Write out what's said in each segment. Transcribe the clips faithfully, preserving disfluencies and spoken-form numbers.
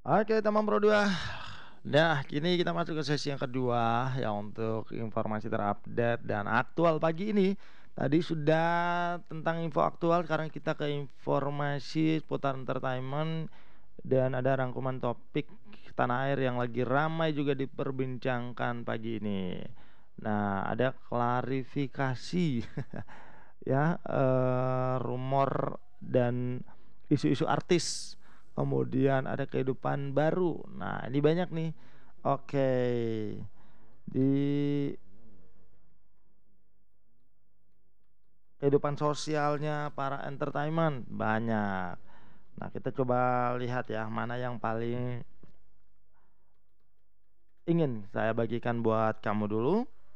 Oke, teman Pro dua. Nah, kini kita masuk ke sesi yang kedua ya untuk informasi terupdate dan aktual pagi ini. Tadi sudah tentang info aktual, sekarang kita ke informasi seputar entertainment dan ada rangkuman topik tanah air yang lagi ramai juga diperbincangkan pagi ini. Nah, ada klarifikasi ya, eee, rumor dan isu-isu artis, kemudian ada kehidupan baru. Nah, ini banyak nih. Oke, di kehidupan sosialnya para entertainment banyak. Nah, kita coba lihat ya, mana yang paling ingin saya bagikan buat kamu dulu.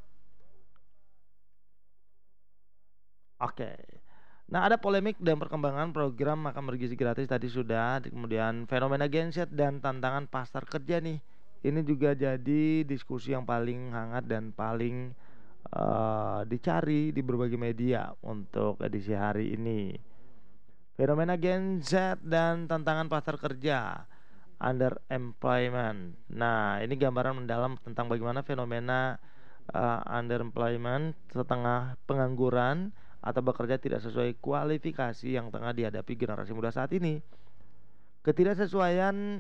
Oke. Nah, ada polemik dan perkembangan program makan bergizi gratis tadi sudah, kemudian fenomena genset dan tantangan pasar kerja nih. Ini juga jadi diskusi yang paling hangat dan paling eh, dicari di berbagai media untuk edisi hari ini. Fenomena Gen Z dan tantangan pasar kerja, underemployment. Nah, ini gambaran mendalam tentang bagaimana fenomena uh, underemployment, setengah pengangguran atau bekerja tidak sesuai kualifikasi yang tengah dihadapi generasi muda saat ini. Ketidaksesuaian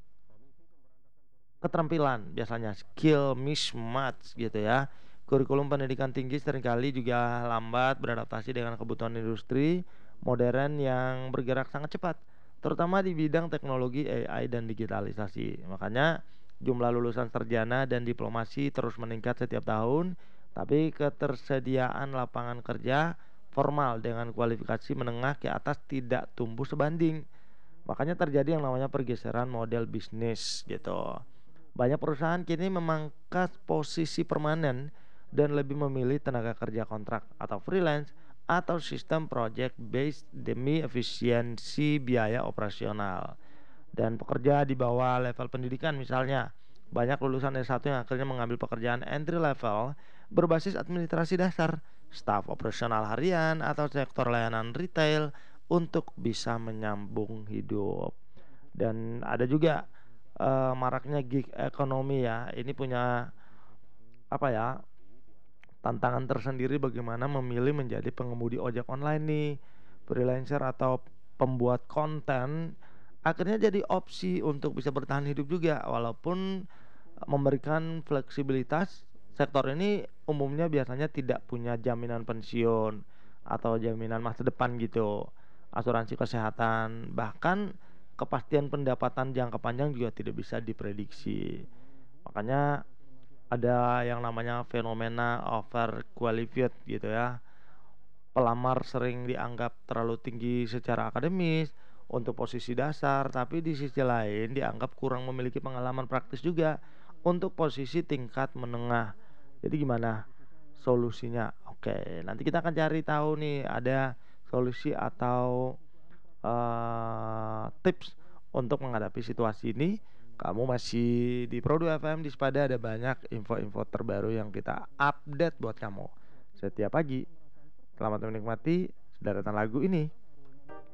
keterampilan, biasanya skill mismatch gitu ya. Kurikulum pendidikan tinggi seringkali juga lambat beradaptasi dengan kebutuhan industri modern yang bergerak sangat cepat, terutama di bidang teknologi A I dan digitalisasi. Makanya jumlah lulusan sarjana dan diplomasi terus meningkat setiap tahun, tapi ketersediaan lapangan kerja formal dengan kualifikasi menengah ke atas tidak tumbuh sebanding. Makanya terjadi yang namanya pergeseran model bisnis gitu. Banyak perusahaan kini memangkas posisi permanen dan lebih memilih tenaga kerja kontrak atau freelance atau sistem project based demi efisiensi biaya operasional. Dan pekerja di bawah level pendidikan misalnya, banyak lulusan S satu yang akhirnya mengambil pekerjaan entry level berbasis administrasi dasar, staf operasional harian atau sektor layanan retail untuk bisa menyambung hidup. Dan ada juga eh, maraknya gig ekonomi ya. Ini punya apa ya? Tantangan tersendiri bagaimana memilih menjadi pengemudi ojek online nih, freelancer atau pembuat konten akhirnya jadi opsi untuk bisa bertahan hidup juga walaupun memberikan fleksibilitas. Sektor ini umumnya biasanya tidak punya jaminan pensiun atau jaminan masa depan gitu, asuransi kesehatan, bahkan kepastian pendapatan jangka panjang juga tidak bisa diprediksi. Makanya ada yang namanya fenomena overqualified gitu ya. Pelamar sering dianggap terlalu tinggi secara akademis untuk posisi dasar, tapi di sisi lain dianggap kurang memiliki pengalaman praktis juga untuk posisi tingkat menengah. Jadi gimana solusinya? Oke, nanti kita akan cari tahu nih ada solusi atau eh, tips untuk menghadapi situasi ini. Kamu masih di Pro dua F M, di Sepada ada banyak info-info terbaru yang kita update buat kamu setiap pagi. Selamat menikmati sederetan lagu ini.